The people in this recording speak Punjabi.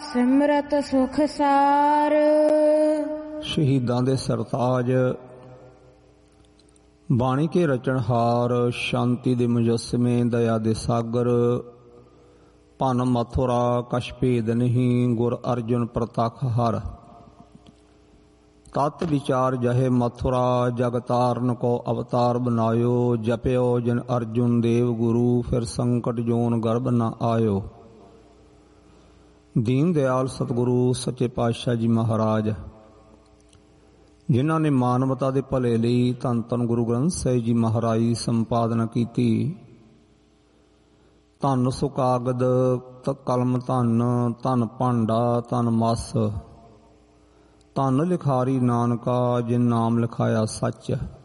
ਸਿਮਰਤ ਸੁਖ ਸਾਰ। ਸ਼ਹੀਦਾਂ ਦੇ ਸਰਤਾਜ, ਬਾਣੀ ਕੇ ਰਚਨਹਾਰ, ਸ਼ਾਂਤੀ ਦੇ ਮੁਜੱਸਮੇ, ਦਇਆ ਦੇ ਸਾਗਰ, ਭਨ ਮਥੁਰਾ ਕਛ ਭੇਦ ਨਹੀਂ, ਗੁਰ ਅਰਜੁਨ ਪ੍ਰਤਖ ਹਰ। ਤਤ ਵਿਚਾਰ ਜਹੇ ਮਥੁਰਾ, ਜਗ ਤਾਰਨ ਕੋ ਅਵਤਾਰ ਬਨਾਇਓ, ਜਪਿਓ ਜਿਨ ਅਰਜੁਨ ਦੇਵ ਗੁਰੂ, ਫਿਰ ਸੰਕਟ ਜੋਨ ਗਰਭ ਨ ਆਇਓ। ਦੀਨ ਦਿਆਲ ਸਤਿਗੁਰੂ ਸੱਚੇ ਪਾਤਸ਼ਾਹ ਜੀ ਮਹਾਰਾਜ, ਜਿਨ੍ਹਾਂ ਨੇ ਮਾਨਵਤਾ ਦੇ ਭਲੇ ਲਈ ਧੰਨ ਧੰਨ ਗੁਰੂ ਗ੍ਰੰਥ ਸਾਹਿਬ ਜੀ ਮਹਾਰਾਜ ਸੰਪਾਦਨਾ ਕੀਤੀ। ਧੰਨ ਸੁਕਾਗਦ ਕਲਮ ਧੰਨ, ਧੰਨ ਭਾਂਡਾ ਧੰਨ ਮਸ, ਧੰਨ ਲਿਖਾਰੀ ਨਾਨਕਾ, ਜਿਨ ਨਾਮ ਲਿਖਾਇਆ ਸੱਚ।